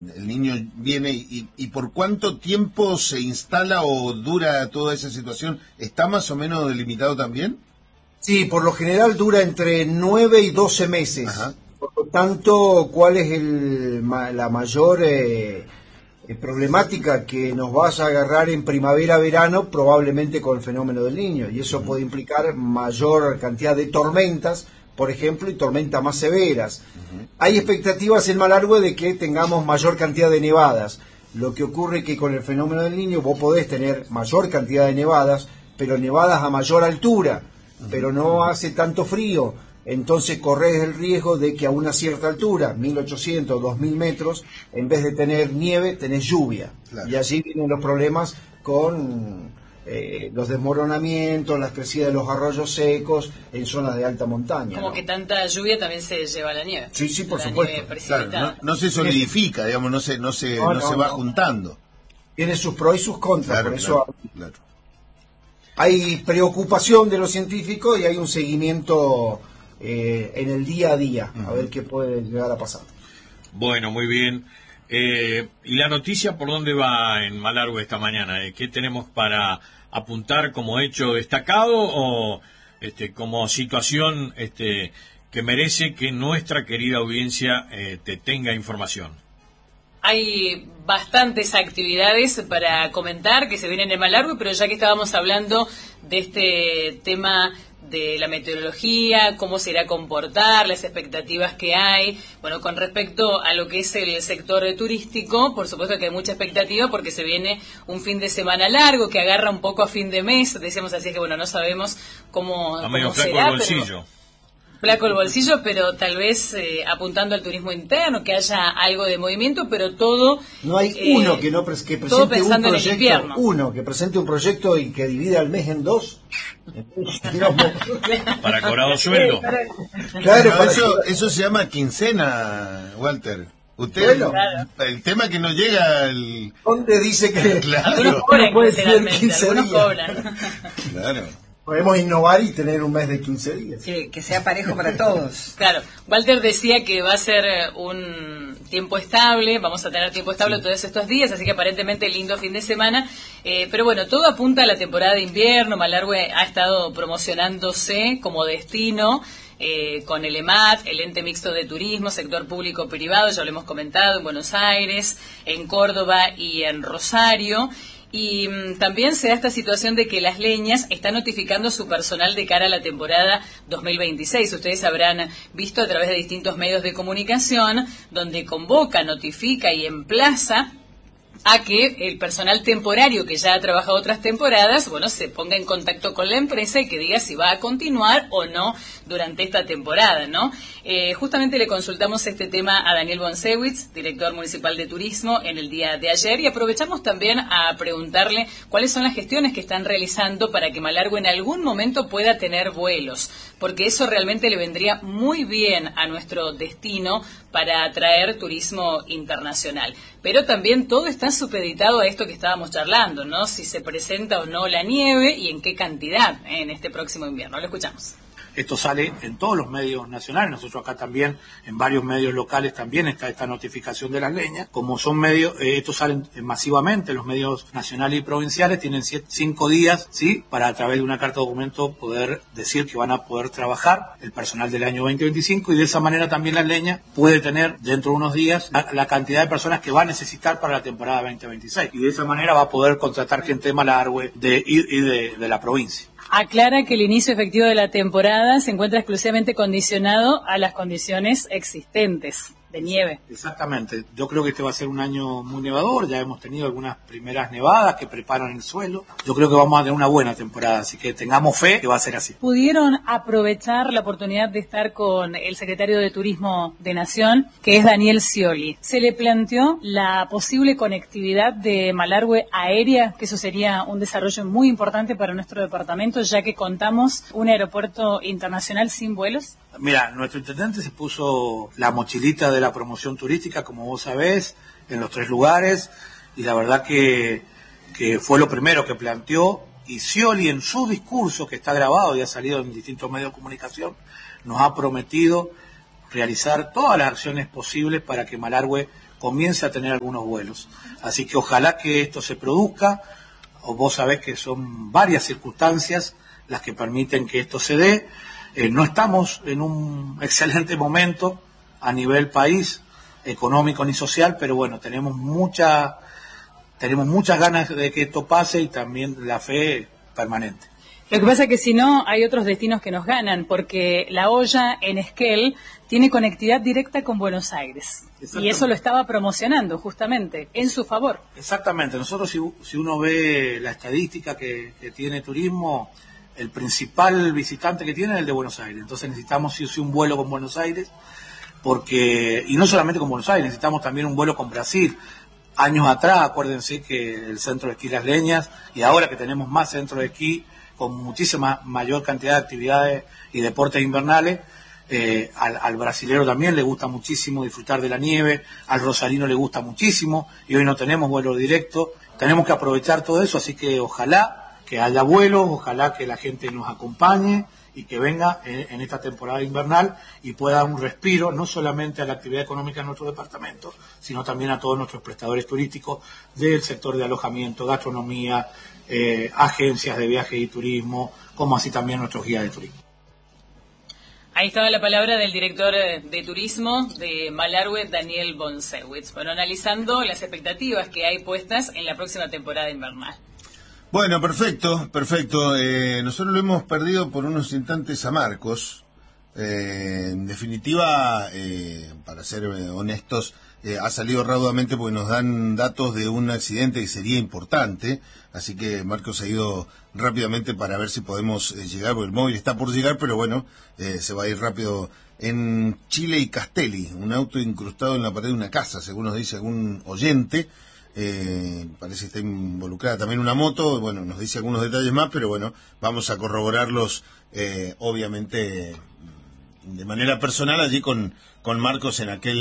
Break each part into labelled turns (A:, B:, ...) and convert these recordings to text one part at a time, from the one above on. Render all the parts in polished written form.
A: El niño viene y ¿por cuánto tiempo se instala o dura toda esa situación? ¿Está más o menos delimitado también?
B: Sí, por lo general dura entre 9 y 12 meses.
A: Ajá.
B: Por lo tanto, ¿cuál es la mayor problemática? Que nos vas a agarrar en primavera-verano, probablemente con el fenómeno del Niño, y eso puede implicar mayor cantidad de tormentas, por ejemplo, y tormentas más severas. Hay expectativas en Malargüe de que tengamos mayor cantidad de nevadas. Lo que ocurre es que con el fenómeno del Niño vos podés tener mayor cantidad de nevadas, pero nevadas a mayor altura, pero no hace tanto frío. Entonces corres el riesgo de que a una cierta altura, 1800, 2000 metros, en vez de tener nieve, tenés lluvia. Claro. Y allí vienen los problemas con los desmoronamientos, las crecidas de los arroyos secos en zonas de alta montaña.
C: Como, ¿no?, que tanta lluvia también se lleva la nieve.
B: Sí, sí, por supuesto.
A: Claro, no se solidifica, digamos, no se va juntando.
B: Tiene sus pros y sus contras,
A: claro,
B: por eso
A: claro.
B: Hay preocupación de los científicos y hay un seguimiento en el día a día, a ver qué puede llegar a pasar.
D: Bueno, muy bien. ¿Y la noticia por dónde va en Malargüe esta mañana? ¿Qué tenemos para apuntar como hecho destacado o como situación que merece que nuestra querida audiencia te tenga información?
C: Hay bastantes actividades para comentar que se vienen en Malargüe, pero ya que estábamos hablando de este tema de la meteorología, cómo se irá a comportar, las expectativas que hay. Bueno, con respecto a lo que es el sector turístico, por supuesto que hay mucha expectativa porque se viene un fin de semana largo que agarra un poco a fin de mes, decíamos así, que bueno, no sabemos cómo
D: será, el bolsillo.
C: Flaco el bolsillo, pero tal vez apuntando al turismo interno, que haya algo de movimiento, pero todo...
B: No hay uno que presente un proyecto y que divida el mes en dos.
D: Para cobrado sueldo.
A: Claro, eso se llama quincena, Walter. Usted, el tema que no llega el...
B: ¿Dónde dice que
A: claro,
B: no puede ser 15 días?
A: Claro.
B: Podemos innovar y tener un mes de 15 días.
E: Sí, que sea parejo para todos.
C: Claro, Walter decía que va a ser un tiempo estable, vamos a tener tiempo estable todos estos días, así que aparentemente lindo fin de semana. Pero bueno, todo apunta a la temporada de invierno. Malargüe ha estado promocionándose como destino con el EMAT, el ente mixto de turismo, sector público-privado, ya lo hemos comentado, en Buenos Aires, en Córdoba y en Rosario. Y también se da esta situación de que Las Leñas está notificando su personal de cara a la temporada 2026. Ustedes habrán visto a través de distintos medios de comunicación donde convoca, notifica y emplaza a que el personal temporario que ya ha trabajado otras temporadas, bueno, se ponga en contacto con la empresa y que diga si va a continuar o no durante esta temporada, ¿no? Justamente le consultamos este tema a Daniel Bonsewitz, director municipal de turismo, en el día de ayer, y aprovechamos también a preguntarle cuáles son las gestiones que están realizando para que Malargüe en algún momento pueda tener vuelos, porque eso realmente le vendría muy bien a nuestro destino para atraer turismo internacional. Pero también todo está supeditado a esto que estábamos charlando, ¿no? Si se presenta o no la nieve y en qué cantidad en este próximo invierno. Lo escuchamos.
F: Esto sale en todos los medios nacionales, nosotros acá también, en varios medios locales también está esta notificación de Las Leñas. Como son medios, estos salen masivamente, los medios nacionales y provinciales tienen 5 días, ¿sí?, para a través de una carta de documento poder decir que van a poder trabajar el personal del año 2025 y de esa manera también Las Leñas puede tener dentro de unos días la cantidad de personas que va a necesitar para la temporada 2026 y de esa manera va a poder contratar gente de Malargüe y de la provincia.
C: Aclara que el inicio efectivo de la temporada se encuentra exclusivamente condicionado a las condiciones existentes de nieve.
F: Exactamente. Yo creo que este va a ser un año muy nevador. Ya hemos tenido algunas primeras nevadas que preparan el suelo. Yo creo que vamos a tener una buena temporada, así que tengamos fe que va a ser así.
C: ¿Pudieron aprovechar la oportunidad de estar con el secretario de Turismo de Nación, que es Daniel Scioli? Se le planteó la posible conectividad de Malargüe aérea, que eso sería un desarrollo muy importante para nuestro departamento, ya que contamos un aeropuerto internacional sin vuelos.
F: Mira, nuestro intendente se puso la mochilita de la promoción turística, como vos sabés, en los 3 lugares, y la verdad que fue lo primero que planteó, y Scioli en su discurso, que está grabado y ha salido en distintos medios de comunicación, nos ha prometido realizar todas las acciones posibles para que Malargüe comience a tener algunos vuelos. Así que ojalá que esto se produzca. O vos sabés que son varias circunstancias las que permiten que esto se dé. No estamos en un excelente momento a nivel país, económico ni social, pero bueno, tenemos muchas ganas de que esto pase y también la fe permanente.
C: Lo que pasa es que si no, hay otros destinos que nos ganan, porque La Hoya en Esquel tiene conectividad directa con Buenos Aires. Y eso lo estaba promocionando justamente en su favor.
F: Exactamente. Nosotros, si uno ve la estadística que tiene turismo, el principal visitante que tiene es el de Buenos Aires. Entonces necesitamos sí o sí un vuelo con Buenos Aires, y no solamente con Buenos Aires, necesitamos también un vuelo con Brasil. Años atrás, acuérdense que el centro de esquí Las Leñas, y ahora que tenemos más centros de esquí, con muchísima mayor cantidad de actividades y deportes invernales, al brasilero también le gusta muchísimo disfrutar de la nieve, al rosarino le gusta muchísimo, y hoy no tenemos vuelo directo. Tenemos que aprovechar todo eso, así que ojalá que haya vuelos, ojalá que la gente nos acompañe y que venga en esta temporada invernal y pueda dar un respiro no solamente a la actividad económica en nuestro departamento, sino también a todos nuestros prestadores turísticos del sector de alojamiento, gastronomía, agencias de viaje y turismo, como así también nuestros guías de turismo.
C: Ahí estaba la palabra del director de turismo de Malargüe, Daniel Bonsewitz, bueno, analizando las expectativas que hay puestas en la próxima temporada invernal.
A: Bueno, perfecto. Nosotros lo hemos perdido por unos instantes a Marcos. En definitiva, para ser honestos, ha salido raudamente porque nos dan datos de un accidente que sería importante. Así que Marcos ha ido rápidamente para ver si podemos llegar, porque el móvil está por llegar, pero bueno, se va a ir rápido. En Chile y Castelli, un auto incrustado en la pared de una casa, según nos dice algún oyente. Parece que está involucrada también una moto. Bueno, nos dice algunos detalles más, pero bueno, vamos a corroborarlos obviamente de manera personal allí con Marcos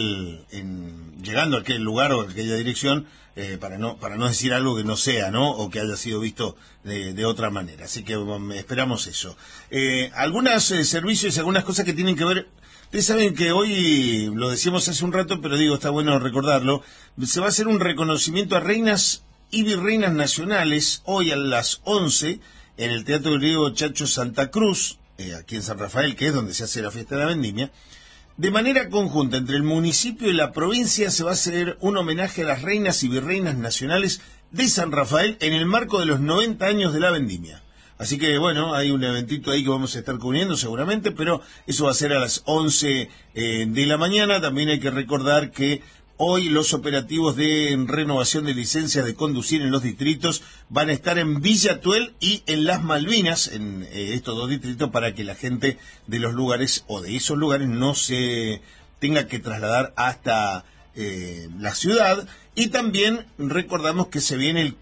A: llegando a aquel lugar o a aquella dirección, para no decir algo que no sea, ¿no? O que haya sido visto de otra manera. Así que esperamos eso. Algunos servicios y algunas cosas que tienen que ver. Ustedes saben que hoy, lo decíamos hace un rato, pero digo, está bueno recordarlo, se va a hacer un reconocimiento a reinas y virreinas nacionales hoy a las 11 en el Teatro Griego Chacho Santa Cruz, aquí en San Rafael, que es donde se hace la fiesta de la vendimia. De manera conjunta entre el municipio y la provincia se va a hacer un homenaje a las reinas y virreinas nacionales de San Rafael en el marco de los 90 años de la vendimia. Así que, bueno, hay un eventito ahí que vamos a estar cubriendo seguramente, pero eso va a ser a las 11 de la mañana. También hay que recordar que hoy los operativos de renovación de licencias de conducir en los distritos van a estar en Villa Tuel y en Las Malvinas, en estos dos distritos, para que la gente de los lugares o de esos lugares no se tenga que trasladar hasta la ciudad. Y también recordamos que se viene el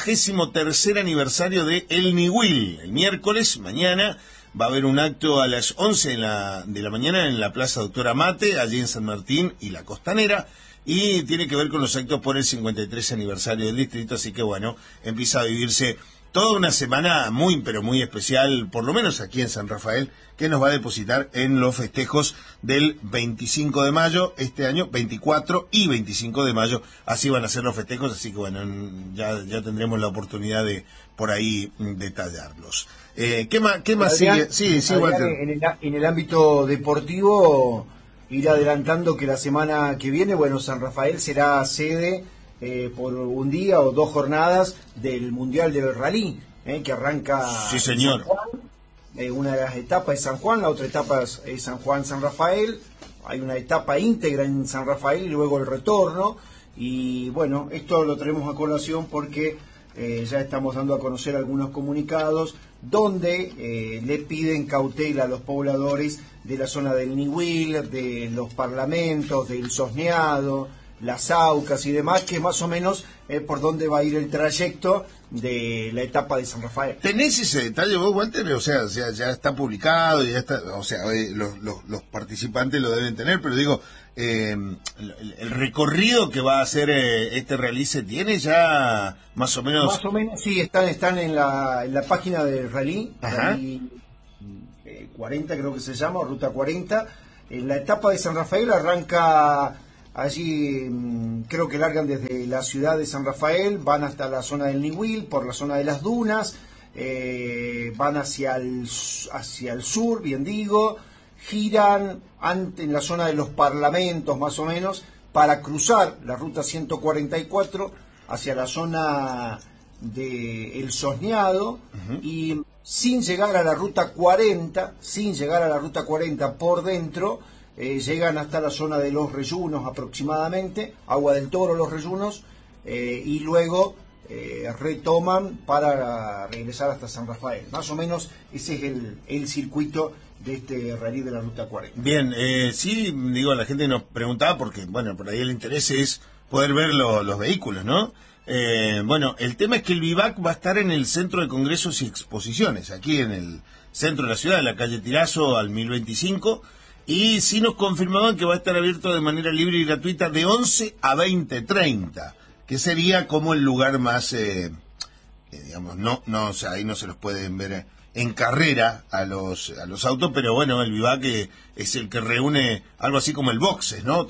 A: 53º aniversario de El Niwil. El miércoles, mañana, va a haber un acto a las 11 de la mañana en la Plaza Doctora Mate, allí en San Martín y La Costanera. Y tiene que ver con los actos por el 53 aniversario del distrito. Así que bueno, empieza a vivirse toda una semana muy, pero muy especial, por lo menos aquí en San Rafael, que nos va a depositar en los festejos del 25 de mayo, este año, 24 y 25 de mayo, así van a ser los festejos, así que bueno, ya tendremos la oportunidad de por ahí detallarlos. ¿Qué más sigue? Sí, Walter.
B: En el ámbito deportivo, ir adelantando que la semana que viene, bueno, San Rafael será sede por un día o 2 jornadas del Mundial del Rally, que arranca.
A: Sí, señor.
B: Una de las etapas es San Juan, la otra etapa es San Juan-San Rafael. Hay una etapa íntegra en San Rafael y luego el retorno. Y bueno, esto lo traemos a colación porque ya estamos dando a conocer algunos comunicados donde le piden cautela a los pobladores de la zona del Niwil, de los parlamentos, del Sosneado, las Aucas y demás, que más o menos por dónde va a ir el trayecto de la etapa de San Rafael.
A: ¿Tenés ese detalle vos, Walter? O sea, ya está publicado, ya está, o sea, los participantes lo deben tener, pero digo, el recorrido que va a hacer este rally se tiene ya más o menos.
B: Más o menos, sí, están en la página del rally, rally 40 creo que se llama, Ruta 40. La etapa de San Rafael arranca Allí creo que largan desde la ciudad de San Rafael, van hasta la zona del Niwil, por la zona de las dunas, van hacia el sur, bien digo, giran en la zona de los Parlamentos más o menos, para cruzar la ruta 144 hacia la zona de El Sosneado, y sin llegar a la ruta 40, por dentro, llegan hasta la zona de Los Reyunos aproximadamente, Agua del Toro, Los Reyunos, y luego retoman para regresar hasta San Rafael. Más o menos ese es el circuito de este rally de la ruta 40.
A: Bien, sí, digo, la gente nos preguntaba porque, bueno, por ahí el interés es poder ver los vehículos, ¿no? Bueno, el tema es que el vivac va a estar en el Centro de Congresos y Exposiciones, aquí en el centro de la ciudad, en la calle Tirazo al 1025, y sí nos confirmaban que va a estar abierto de manera libre y gratuita de 11 a 20:30, que sería como el lugar más, digamos, no, o sea, ahí no se los pueden ver en carrera a los autos, pero bueno, el vivac es el que reúne algo así como el boxes, ¿no?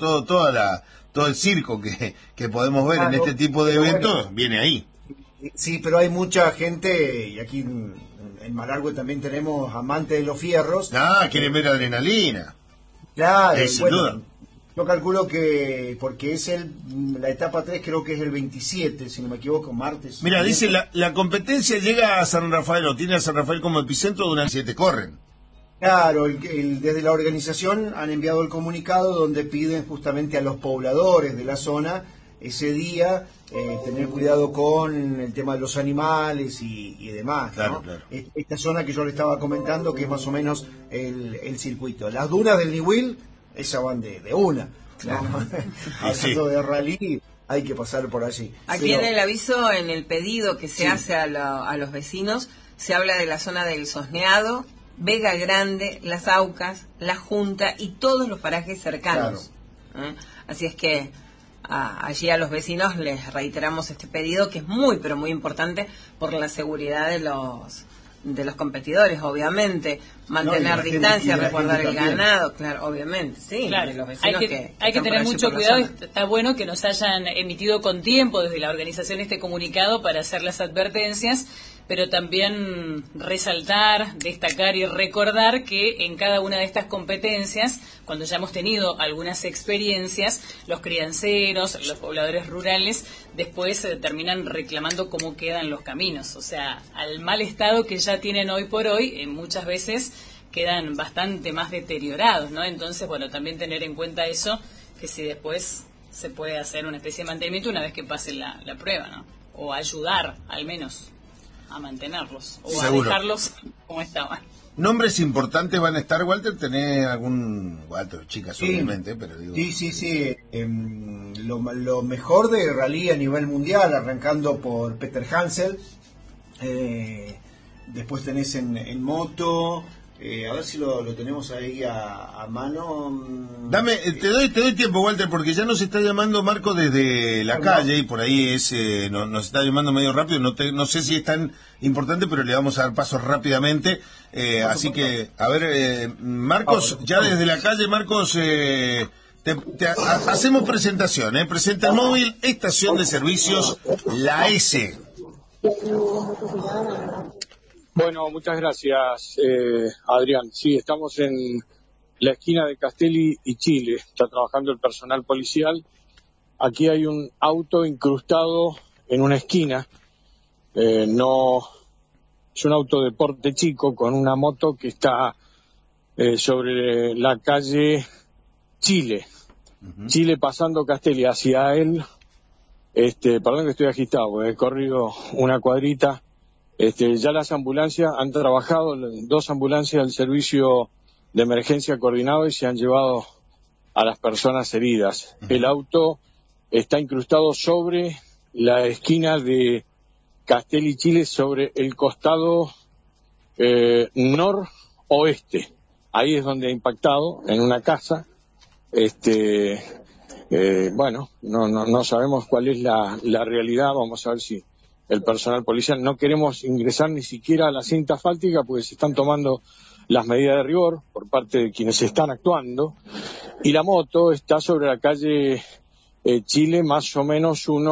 A: Todo el circo que podemos ver en este tipo de eventos, bueno, viene ahí.
B: Sí, pero hay mucha gente, y aquí en Malargüe también tenemos amantes de los fierros.
A: Quieren ver adrenalina.
B: Claro,
A: sin
B: bueno,
A: duda.
B: yo calculo que, porque es la etapa 3, creo que es el 27, si no me equivoco, martes.
A: Mira, dice, la competencia llega a San Rafael, o tiene a San Rafael como epicentro de unas 7 corren.
B: Claro, desde la organización han enviado el comunicado donde piden justamente a los pobladores de la zona ese día tener cuidado con el tema de los animales y demás,
A: claro,
B: ¿no?
A: Claro.
B: Esta zona que yo le estaba comentando, que es más o menos el circuito. Las dunas del Niwil, esas van de una, ¿no?
A: Claro.
B: Hablando de rally, hay que pasar por allí.
E: Aquí en el aviso, en el pedido que se hace a los vecinos, se habla de la zona del Sosneado, Vega Grande, Las Aucas, La Junta y todos los parajes cercanos. Claro. Así es que allí a los vecinos les reiteramos este pedido, que es muy, pero muy importante por la seguridad de los competidores, obviamente. Mantener distancia, resguardar el ganado, claro, obviamente, sí.
C: Claro.
E: De los vecinos
C: hay que tener mucho cuidado. Está bueno que nos hayan emitido con tiempo desde la organización este comunicado para hacer las advertencias, pero también resaltar, destacar y recordar que en cada una de estas competencias, cuando ya hemos tenido algunas experiencias, los crianceros, los pobladores rurales, después terminan reclamando cómo quedan los caminos. O sea, al mal estado que ya tienen hoy por hoy, muchas veces quedan bastante más deteriorados, ¿no? Entonces, bueno, también tener en cuenta eso, que si después se puede hacer una especie de mantenimiento una vez que pase la prueba, ¿no? O ayudar, al menos, a mantenerlos, o
A: seguro,
C: a dejarlos como estaban.
A: ¿Nombres importantes van a estar, Walter? ¿Tenés algún...? Walter, chicas, obviamente, pero digo...
B: Sí. Lo mejor de rally a nivel mundial, arrancando por Peter Hansel. Después tenés en moto... a ver si lo tenemos ahí a mano.
A: Te doy tiempo, Walter, porque ya nos está llamando Marco desde la calle, y por ahí nos está llamando medio rápido. No sé si es tan importante, pero le vamos a dar paso rápidamente. Así que, a ver, Marcos, ya desde la calle, Marcos, hacemos presentación. Presenta el móvil, estación de servicios, la S.
G: Bueno, muchas gracias, Adrián. Sí, estamos en la esquina de Castelli y Chile. Está trabajando el personal policial. Aquí hay un auto incrustado en una esquina. No es un auto de porte chico con una moto que está sobre la calle Chile. Chile pasando Castelli hacia él. Perdón que estoy agitado, porque he corrido una cuadrita. Ya las ambulancias han trabajado, 2 ambulancias del servicio de emergencia coordinado y se han llevado a las personas heridas. El auto está incrustado sobre la esquina de Castelli, Chile, sobre el costado noroeste. Ahí es donde ha impactado, en una casa. Bueno, no sabemos cuál es la realidad. Vamos a ver si el personal policial, no queremos ingresar ni siquiera a la cinta asfáltica porque se están tomando las medidas de rigor por parte de quienes están actuando, y la moto está sobre la calle Chile, más o menos